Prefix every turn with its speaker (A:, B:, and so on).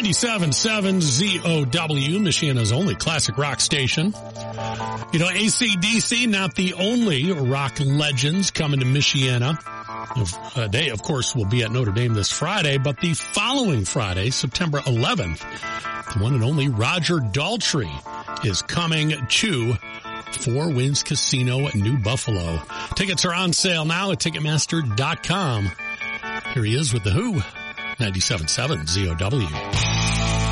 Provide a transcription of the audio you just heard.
A: 97.7 ZOW, Michiana's only classic rock station. You know, AC/DC, not the only rock legends coming to Michiana. They, of course, will be at Notre Dame this Friday, but the following Friday, September 11th, the one and only Roger Daltrey is coming to Four Winds Casino in New Buffalo. Tickets are on sale now at Ticketmaster.com. Here he is with The Who, 97.7 ZOW.